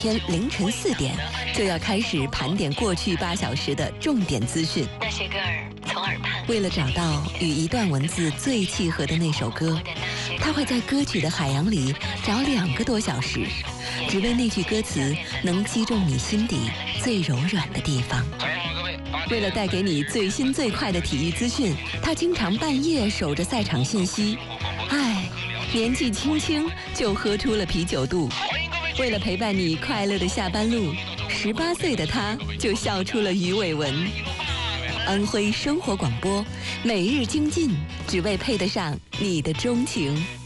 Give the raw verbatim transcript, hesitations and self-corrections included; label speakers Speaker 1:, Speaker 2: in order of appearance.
Speaker 1: 天凌晨四点就要开始盘点过去八小时的重点资讯。
Speaker 2: 那些歌儿从耳畔，
Speaker 1: 为了找到与一段文字最契合的那首歌，他会在歌曲的海洋里找两个多小时，只为那句歌词能击中你心底最柔软的地方。为了带给你最新最快的体育资讯，他经常半夜守着赛场信息。唉，年纪轻轻就喝出了啤酒肚。为了陪伴你快乐的下班路，十八岁的他就笑出了鱼尾纹。安徽生活广播，每日精进，只为配得上你的钟情。